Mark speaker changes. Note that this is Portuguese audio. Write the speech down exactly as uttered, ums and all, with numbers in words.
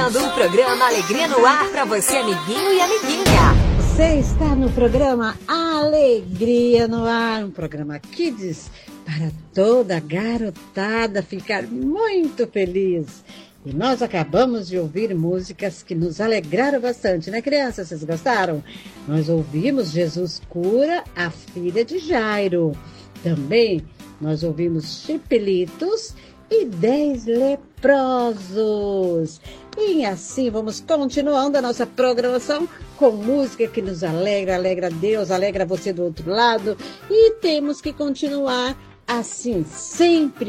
Speaker 1: O programa Alegria no Ar para você, amiguinho e amiguinha.
Speaker 2: Você está no programa Alegria no Ar, um programa Kids para toda a garotada ficar muito feliz. E nós acabamos de ouvir músicas que nos alegraram bastante, né, crianças? Vocês gostaram? Nós ouvimos Jesus Cura a Filha de Jairo. Também nós ouvimos Chipelitos e Dez Leprosos. E assim vamos continuando a nossa programação com música que nos alegra, alegra Deus, alegra você do outro lado. E temos que continuar assim, sempre